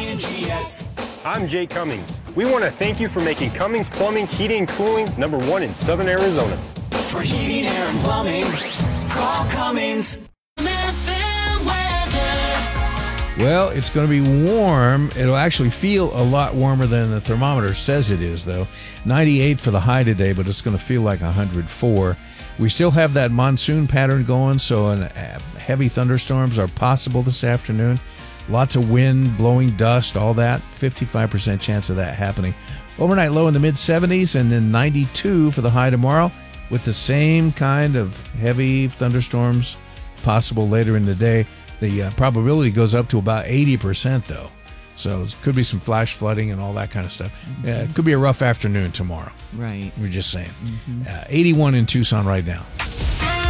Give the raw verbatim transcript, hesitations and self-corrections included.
N G S. I'm Jay Cummings. We want to thank you for making Cummings Plumbing, Heating, and Cooling number one in Southern Arizona. For heating, air, and plumbing, call Cummings. Well, it's going to be warm. It'll actually feel a lot warmer than the thermometer says it is, though. ninety-eight for the high today, but it's going to feel like one hundred four. We still have that monsoon pattern going, so an, uh, heavy thunderstorms are possible this afternoon. Lots of wind, blowing dust, all that. fifty-five percent chance of that happening. Overnight low in the mid seventies, and then ninety-two for the high tomorrow, with the same kind of heavy thunderstorms possible later in the day. The uh, probability goes up to about eighty percent, though. So it could be some flash flooding and all that kind of stuff. Mm-hmm. Uh, it could be a rough afternoon tomorrow. Right. We're just saying. Mm-hmm. Uh, eighty-one in Tucson right now.